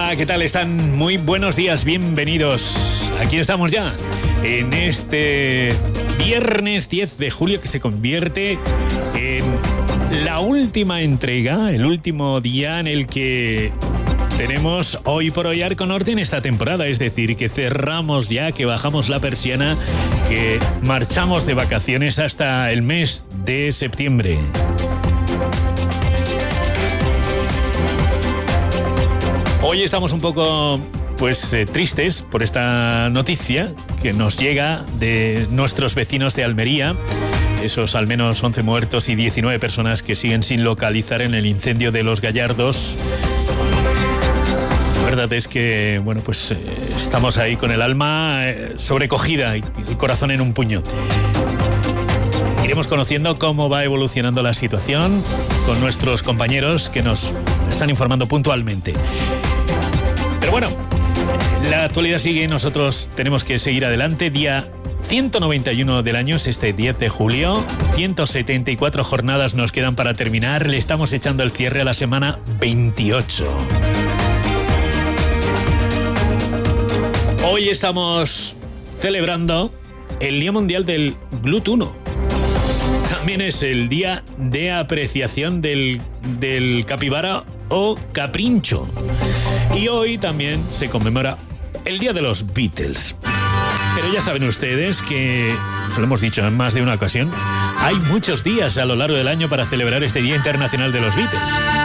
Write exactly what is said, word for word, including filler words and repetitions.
Hola, ¿qué tal están? Muy buenos días, bienvenidos. Aquí estamos ya, en este viernes diez de julio, que se convierte en la última entrega, el último día en el que tenemos hoy por hoy Arco Norte en esta temporada. Es decir, que cerramos ya, que bajamos la persiana, que marchamos de vacaciones hasta el mes de septiembre. Hoy estamos un poco, pues, eh, tristes por esta noticia que nos llega de nuestros vecinos de Almería. Esos al menos once muertos y diecinueve personas que siguen sin localizar en el incendio de Los Gallardos. La verdad es que, bueno, pues eh, estamos ahí con el alma eh, sobrecogida y el corazón en un puño. Iremos conociendo cómo va evolucionando la situación con nuestros compañeros que nos están informando puntualmente. Pero bueno, la actualidad sigue y nosotros tenemos que seguir adelante. Día ciento noventa y uno del año es este diez de julio. ciento setenta y cuatro jornadas nos quedan para terminar. Le estamos echando el cierre a la semana veintiocho. Hoy estamos celebrando el Día Mundial del Glutuno. También es el día de apreciación del, del capibara o caprincho. Y hoy también se conmemora el Día de los Beatles. Pero ya saben ustedes que, os lo hemos dicho en más de una ocasión, hay muchos días a lo largo del año para celebrar este Día Internacional de los Beatles.